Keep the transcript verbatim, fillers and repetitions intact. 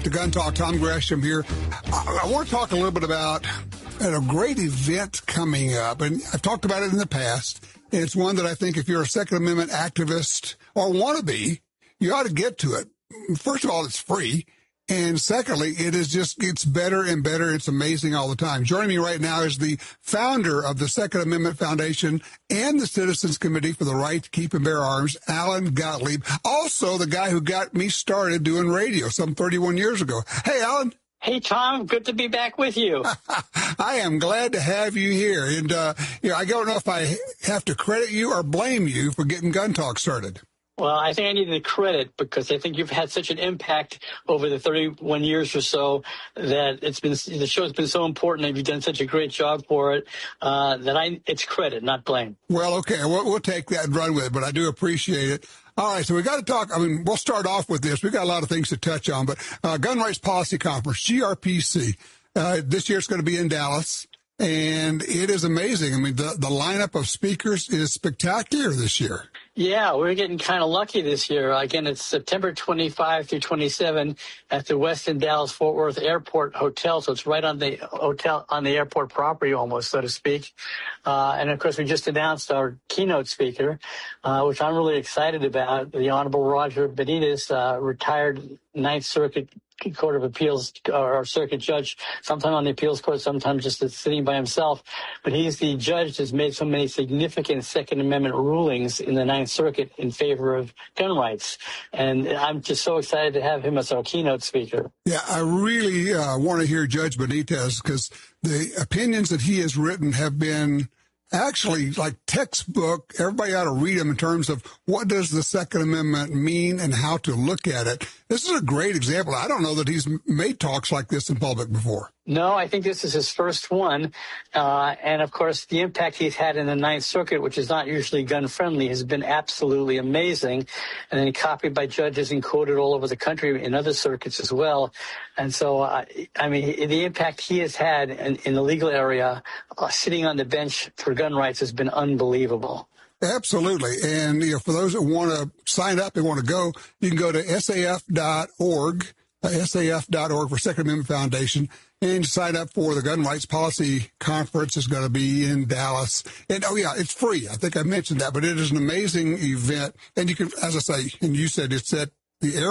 To Gun Talk, Tom Gresham here. I, I want to talk a little bit about a great event coming up, and I've talked about it in the past, and it's one that I think if you're a Second Amendment activist or want to be, you ought to get to it. First of all, it's free, and secondly, it is just gets better and better. It's amazing all the time. Joining me right now is the founder of the Second Amendment Foundation and the Citizens Committee for the Right to Keep and Bear Arms, Alan Gottlieb, also the guy who got me started doing radio some thirty-one years ago. Hey, Alan. Hey, Tom. Good to be back with you. I am glad to have you here. And, uh, you know, I don't know if I have to credit you or blame you for getting Gun Talk started. Well, I think I need the credit because I think you've had such an impact over the thirty-one years or so that it's been the show's been so important and you've done such a great job for it uh, that I it's credit, not blame. Well, okay, we'll, we'll take that and run with it, but I do appreciate it. All right, so we got to talk. I mean, we'll start off with this. We've got a lot of things to touch on, but uh, Gun Rights Policy Conference, G R P C, uh, this year it's going to be in Dallas. And it is amazing. I mean, the, the lineup of speakers is spectacular this year. Yeah, we're getting kind of lucky this year. Again, it's September twenty-fifth through twenty-seventh at the Westin Dallas Fort Worth Airport Hotel. So it's right on the hotel, on the airport property almost, so to speak. Uh, and of course, we just announced our keynote speaker, uh, which I'm really excited about. The Honorable Roger Benitez, uh, retired Ninth Circuit Court of Appeals or circuit judge, sometime on the appeals court, sometimes just sitting by himself. But he's the judge that's made so many significant Second Amendment rulings in the Ninth Circuit in favor of gun rights. And I'm just so excited to have him as our keynote speaker. Yeah, I really uh, want to hear Judge Benitez because the opinions that he has written have been actually like textbook. Everybody ought to read them in terms of what does the Second Amendment mean and how to look at it. This is a great example. I don't know that he's made talks like this in public before. No, I think this is his first one. Uh, and, of course, the impact he's had in the Ninth Circuit, which is not usually gun-friendly, has been absolutely amazing. And then copied by judges and quoted all over the country in other circuits as well. And so, uh, I mean, the impact he has had in, in the legal area, uh, sitting on the bench for gun rights, has been unbelievable. Absolutely. And you know, for those that want to sign up and want to go, you can go to S A F dot org, uh, S A F dot org for Second Amendment Foundation, and sign up for the Gun Rights Policy Conference. Is going to be in Dallas. And, oh, yeah, it's free. I think I mentioned that, but it is an amazing event. And you can, as I say, and you said it's at the airport.